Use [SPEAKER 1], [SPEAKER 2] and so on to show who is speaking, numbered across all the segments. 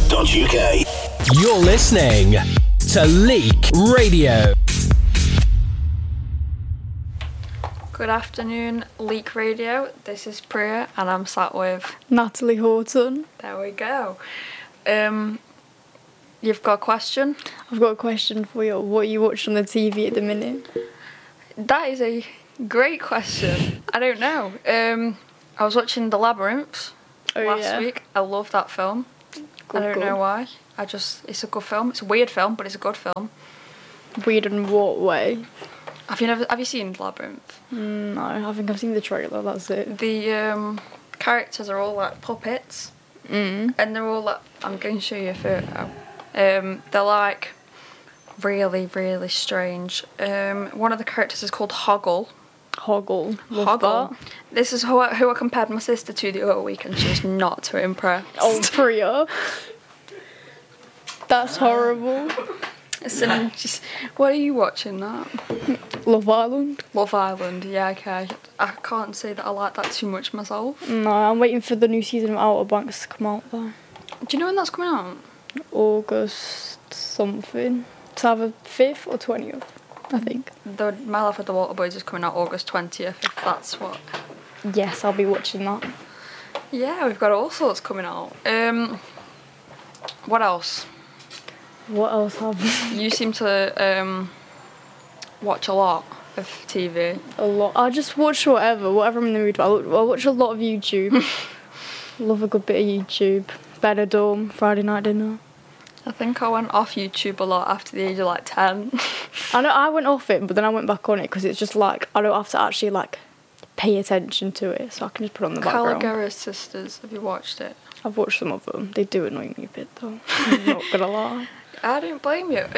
[SPEAKER 1] You're listening to Leak Radio.
[SPEAKER 2] Good afternoon, Leak Radio. This is Priya, and I'm sat with
[SPEAKER 3] Natalie Horton.
[SPEAKER 2] There we go. You've got a question?
[SPEAKER 3] I've got a question for you. What you watch on the TV at the minute?
[SPEAKER 2] That is a great question. I don't know. I was watching The Labyrinth last week. I love that film. I don't know why. It's a good film. It's a weird film, but it's a good film.
[SPEAKER 3] Weird in what way?
[SPEAKER 2] Have you seen Labyrinth?
[SPEAKER 3] No, I think I've seen the trailer, that's it.
[SPEAKER 2] The characters are all like puppets. And they're all like, I'm going to show you a photo. They're like really, really strange. One of the characters is called Hoggle.
[SPEAKER 3] Hoggle.
[SPEAKER 2] Hoggle. This is who I compared my sister to the other week, and she was not too impressed.
[SPEAKER 3] Oh, Priya. That's horrible.
[SPEAKER 2] So what are you watching that?
[SPEAKER 3] Love Island.
[SPEAKER 2] Love Island, yeah, okay. I can't say that I like that too much myself.
[SPEAKER 3] No, I'm waiting for the new season of Outer Banks to come out though.
[SPEAKER 2] Do you know when that's coming out?
[SPEAKER 3] August something. It's either 5th or 20th, I think.
[SPEAKER 2] My Life with the Water Boys is coming out August 20th, if that's what...
[SPEAKER 3] Yes, I'll be watching that.
[SPEAKER 2] Yeah, we've got all sorts coming out. What else?
[SPEAKER 3] What else have we?
[SPEAKER 2] You seem to watch a lot of TV.
[SPEAKER 3] A lot. I just watch whatever I'm in the mood for. I watch a lot of YouTube. Love a good bit of YouTube. Benidorm, Friday Night Dinner.
[SPEAKER 2] I think I went off YouTube a lot after the age of like 10.
[SPEAKER 3] I know I went off it, but then I went back on it because it's just like I don't have to actually like pay attention to it, so I can just put it on the background.
[SPEAKER 2] Caligara's Sisters, have you watched it?
[SPEAKER 3] I've watched some of them. They do annoy me a bit though. I'm not gonna lie.
[SPEAKER 2] I don't blame you.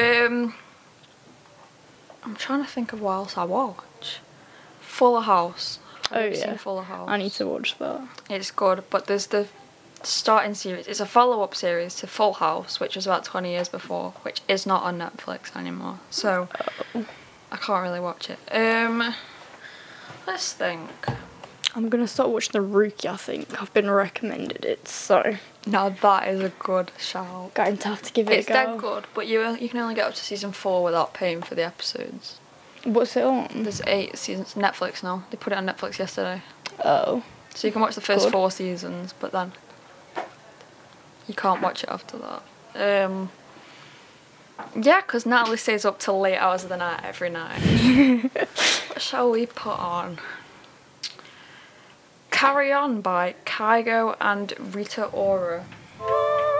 [SPEAKER 2] I'm trying to think of what else I watch. Fuller House. Have you seen Fuller House?
[SPEAKER 3] I need to watch that.
[SPEAKER 2] It's good, but there's the starting series. It's a follow-up series to Full House, which was about 20 years before, which is not on Netflix anymore. So I can't really watch it. Let's think.
[SPEAKER 3] I'm gonna start watching The Rookie. I think I've been recommended it, so.
[SPEAKER 2] No, that is a good shout.
[SPEAKER 3] Going to have to give it a go.
[SPEAKER 2] It's dead good, but you can only get up to season 4 without paying for the episodes.
[SPEAKER 3] What's it on?
[SPEAKER 2] There's 8 seasons. Netflix now. They put it on Netflix yesterday.
[SPEAKER 3] Oh.
[SPEAKER 2] So you can watch the first 4 seasons, but then you can't watch it after that. Yeah, because Natalie stays up till late hours of the night every night. What shall we put on? Carry On by Kygo and Rita Ora.